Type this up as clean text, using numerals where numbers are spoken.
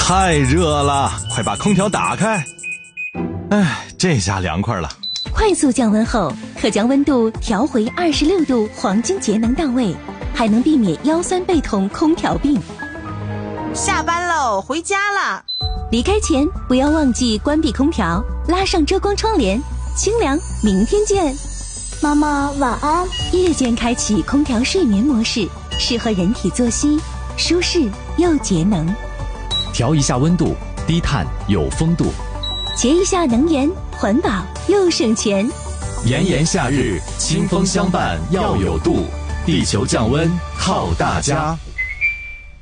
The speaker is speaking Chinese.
太热了，快把空调打开。哎，这下凉快了。 快速降温后，可将温度调回26度，黄金节能到位，还能避免腰酸背痛、空调病。 下班喽，回家啦。 离开前不要忘记关闭空调，拉上遮光窗帘，清凉。明天见。 妈妈晚安。 夜间开启空调睡眠模式，适合人体作息，舒适又节能。 调一下温度，低碳有风度。 节一下能源，环保又省钱。 炎炎夏日，清风相伴要有度，地球降温靠大家。